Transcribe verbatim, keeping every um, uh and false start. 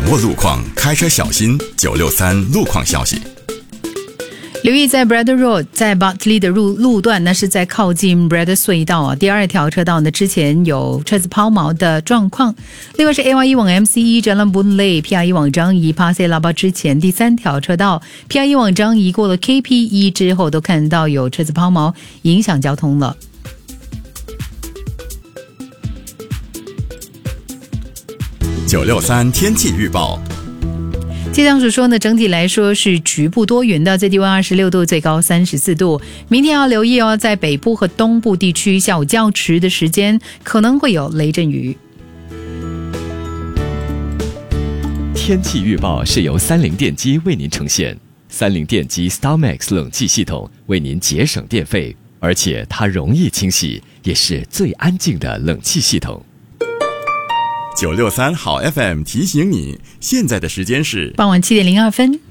握路况，开车小心。九六三路况消息。 留意在 Brad Road 在 Bartley 的路路段，那是在靠近 Brad 隧道啊，第二条车道呢之前有车子抛锚的状况。另外是 A Y 一往 M C 一 Jalan Boon Lay P R 一往张仪 Pasir Laba 之前第三条车道 P R 一往张仪过了 K P 一 之后都看到有车子抛锚，影响交通了。 九六三天气预报。 气象署说呢，整体来说是局部多云的，最低温二十六度，最高三十四度。明天要留意哦，在北部和东部地区下午较迟的时间可能会有雷阵雨。 天气预报是由三菱电机为您呈现。三菱电机 StarMax 冷气系统为您节省电费，而且它容易清洗，也是最安静的冷气系统。 九六三好 F M 提醒你，现在的时间是傍晚七点零二分。